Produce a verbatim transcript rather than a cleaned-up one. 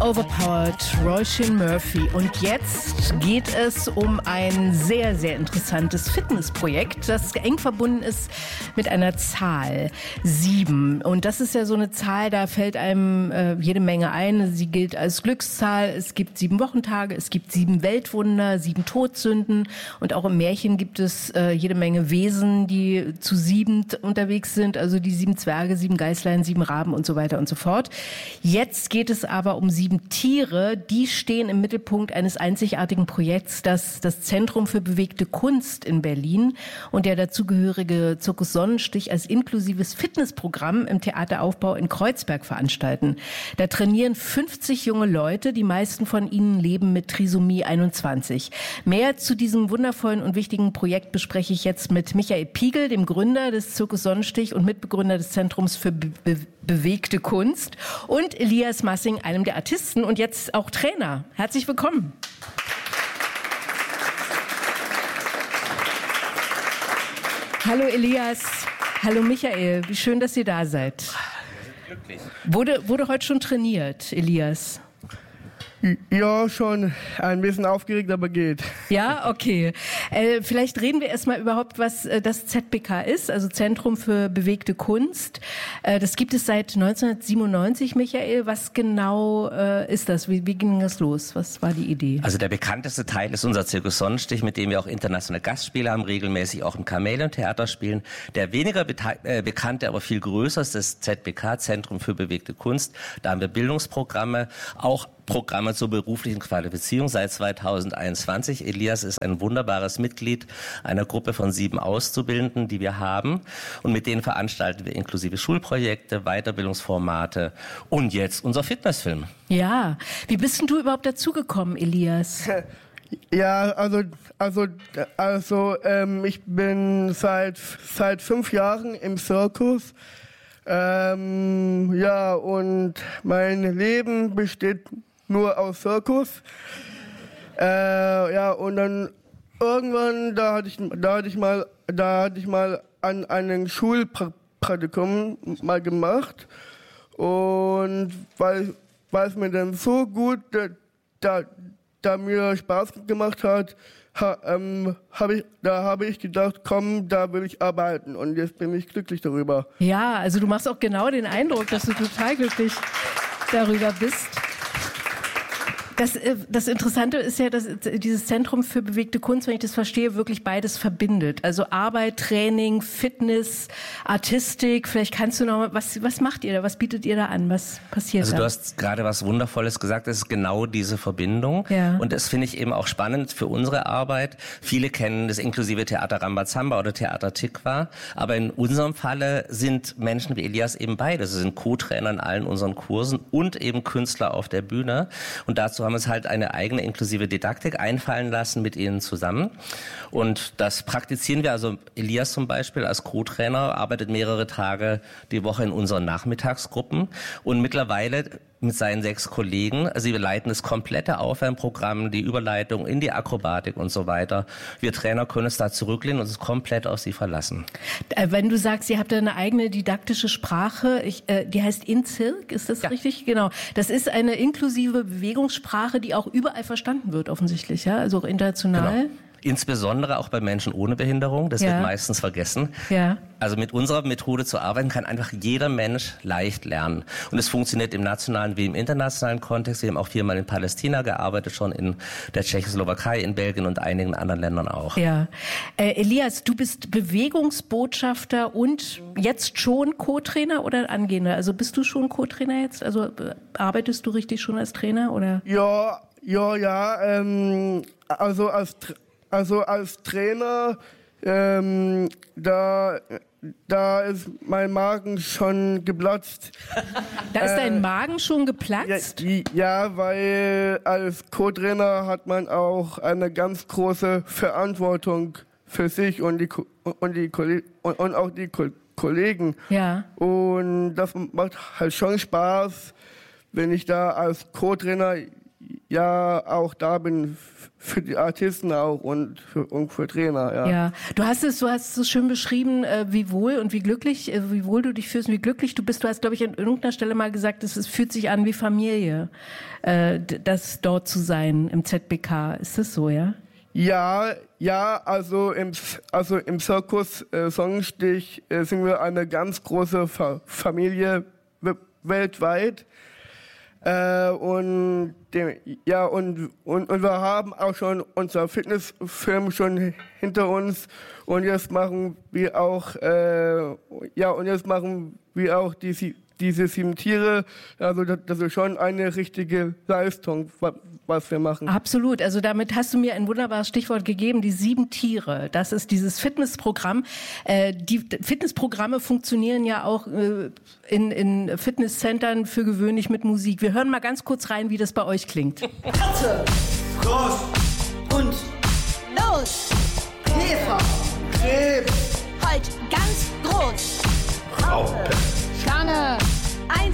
Overpowered, Róisín Murphy. Und jetzt geht es um ein sehr, sehr interessantes Fitnessprojekt, das eng verbunden ist mit einer Zahl, sieben. Und das ist ja so eine Zahl, da fällt einem äh, jede Menge ein. Sie gilt als Glückszahl. Es gibt sieben Wochentage, es gibt sieben Weltwunder, sieben Todsünden. Und auch im Märchen gibt es äh, jede Menge Wesen, die zu sieben unterwegs sind. Also die sieben Zwerge, sieben Geißlein, sieben Raben und so weiter und so fort. Jetzt geht es aber um sieben Tiere, die stehen im Mittelpunkt eines einzigartigen Projekts, das das Zentrum für bewegte Kunst in Berlin und der dazugehörige Zirkus Sonnenstich als inklusives Fitnessprogramm im Theateraufbau in Kreuzberg veranstalten. Da trainieren fünfzig junge Leute, die meisten von ihnen leben mit Trisomie einundzwanzig. Mehr zu diesem wundervollen und wichtigen Projekt bespreche ich jetzt mit Michael Piegel, dem Gründer des Zirkus Sonnenstich und Mitbegründer des Zentrums für Be- Be- bewegte Kunst, und Elias Massing, einem der Artisten und jetzt auch Trainer. Herzlich willkommen. Hallo Elias, hallo Michael, wie schön, dass ihr da seid. Wir sind glücklich. Wurde, wurde heute schon trainiert, Elias? Ja, schon ein bisschen aufgeregt, aber geht. Ja, okay. Äh, vielleicht reden wir erstmal überhaupt, was äh, das Z B K ist, also Zentrum für bewegte Kunst. Äh, das gibt es seit neunzehnhundertsiebenundneunzig, Michael. Was genau äh, ist das? Wie, wie ging das los? Was war die Idee? Also der bekannteste Teil ist unser Zirkus Sonnenstich, mit dem wir auch internationale Gastspiele haben, regelmäßig auch im Chamäleon-Theater spielen. Der weniger bete- äh, bekannte, aber viel größer ist das Z B K, Zentrum für bewegte Kunst. Da haben wir Bildungsprogramme, auch Programme zur beruflichen Qualifizierung seit zweitausendeinundzwanzig. Elias ist ein wunderbares Mitglied einer Gruppe von sieben Auszubildenden, die wir haben. Und mit denen veranstalten wir inklusive Schulprojekte, Weiterbildungsformate und jetzt unser Fitnessfilm. Ja. Wie bist denn du überhaupt dazugekommen, Elias? Ja, also, also, also, ähm, ich bin seit, seit fünf Jahren im Zirkus. Ähm, ja, und mein Leben besteht nur aus Zirkus. Äh, ja, und dann irgendwann, da hatte ich, da hatte ich mal, da hatte ich mal an einen Schulpraktikum mal gemacht. Und weil, weil es mir dann so gut, da, da, da mir Spaß gemacht hat, ha, ähm, hab ich, da habe ich gedacht, komm, da will ich arbeiten. Und jetzt bin ich glücklich darüber. Ja, also du machst auch genau den Eindruck, dass du total glücklich darüber bist. Das, das Interessante ist ja, dass dieses Zentrum für bewegte Kunst, wenn ich das verstehe, wirklich beides verbindet. Also Arbeit, Training, Fitness, Artistik. Vielleicht kannst du noch mal, was, was macht ihr da? Was bietet ihr da an? Was passiert also da? Also du hast gerade was Wundervolles gesagt, das ist genau diese Verbindung. Ja. Und das finde ich eben auch spannend für unsere Arbeit. Viele kennen das inklusive Theater Rambazamba oder Theater Tikva. Aber in unserem Falle sind Menschen wie Elias eben beides. Sie sind Co-Trainer in allen unseren Kursen und eben Künstler auf der Bühne. Und dazu haben wir uns halt eine eigene inklusive Didaktik einfallen lassen mit ihnen zusammen. Und das praktizieren wir, also Elias zum Beispiel als Co-Trainer arbeitet mehrere Tage die Woche in unseren Nachmittagsgruppen und mittlerweile mit seinen sechs Kollegen, also wir leiten das komplette Aufwärmprogramm, die Überleitung in die Akrobatik und so weiter. Wir Trainer können es da zurücklehnen und uns komplett auf sie verlassen. Wenn du sagst, ihr habt da eine eigene didaktische Sprache, ich, äh, die heißt InCirc, ist das ja richtig? Genau. Das ist eine inklusive Bewegungssprache, die auch überall verstanden wird, offensichtlich, ja, also auch international. Genau. Insbesondere auch bei Menschen ohne Behinderung, das ja. wird meistens vergessen. Ja. Also mit unserer Methode zu arbeiten kann einfach jeder Mensch leicht lernen. Und es funktioniert im nationalen wie im internationalen Kontext. Wir haben auch viermal in Palästina gearbeitet, schon in der Tschechoslowakei, in Belgien und einigen anderen Ländern auch. Ja. Äh, Elias, du bist Bewegungsbotschafter und jetzt schon Co-Trainer oder angehender? Also bist du schon Co-Trainer jetzt? Also äh, arbeitest du richtig schon als Trainer oder? Ja, ja, ja. Ähm, also als Also als Trainer, ähm, da, da ist mein Magen schon geplatzt. Da ist äh, dein Magen schon geplatzt? Ja, ja, weil als Co-Trainer hat man auch eine ganz große Verantwortung für sich und die und die und, und auch die Kollegen. Ja. Und das macht halt schon Spaß, wenn ich da als Co-Trainer ja auch da bin für die Artisten auch und für, und für Trainer. Ja. ja, du hast es, du hast es so schön beschrieben, äh, wie wohl und wie glücklich, äh, wie wohl du dich fühlst und wie glücklich du bist. Du hast, glaube ich, an irgendeiner Stelle mal gesagt, es, es fühlt sich an wie Familie, äh, das dort zu sein im Z B K. Ist das so, ja? Ja, ja, also im, also im Zirkus äh, Sonnenstich äh, sind wir eine ganz große Fa- Familie w- weltweit. Äh, und, dem, ja, und, und, und wir haben auch schon unser Fitnessfilm schon hinter uns. Und jetzt machen wir auch, äh, ja, und jetzt machen wir auch die, diese sieben Tiere. Also das, das ist schon eine richtige Leistung, was wir machen. Absolut. Also damit hast du mir ein wunderbares Stichwort gegeben, die sieben Tiere. Das ist dieses Fitnessprogramm. Äh, die Fitnessprogramme funktionieren ja auch äh, in, in Fitnesscentern für gewöhnlich mit Musik. Wir hören mal ganz kurz rein, wie das bei euch klingt. Katze, Groß und Los, Käfer, Krebs, Heute ganz groß, Raupe, Schlange,